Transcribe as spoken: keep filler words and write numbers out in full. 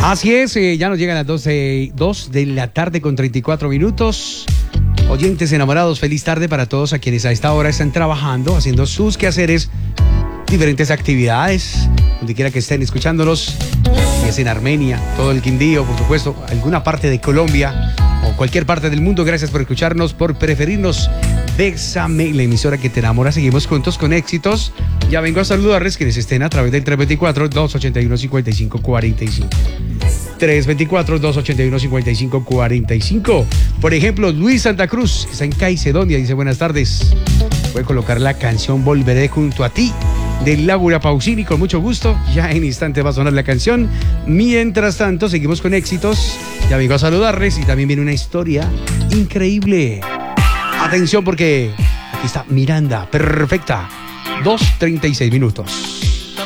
Así es, eh, ya nos llegan las doce, dos de la tarde con treinta y cuatro minutos. Oyentes enamorados, feliz tarde para todos a quienes a esta hora están trabajando, haciendo sus quehaceres, diferentes actividades, donde quiera que estén escuchándonos, si es en Armenia, todo el Quindío, por supuesto, alguna parte de Colombia o cualquier parte del mundo. Gracias por escucharnos, por preferirnos. Bésame, la emisora que te enamora. Seguimos juntos con éxitos. Ya vengo a saludarles quienes estén a través del tres dos cuatro, dos ocho uno, cinco cinco cuatro cinco. tres dos cuatro, dos ocho uno, cinco cinco cuatro cinco. Por ejemplo, Luis Santa Cruz, que está en Caicedonia, dice buenas tardes. Voy a colocar la canción Volveré junto a ti de Laura Pausini con mucho gusto. Ya en instante va a sonar la canción. Mientras tanto, seguimos con éxitos. Ya vengo a saludarles y también viene una historia increíble. Atención porque aquí está Miranda, perfecta. dos treinta y seis minutos.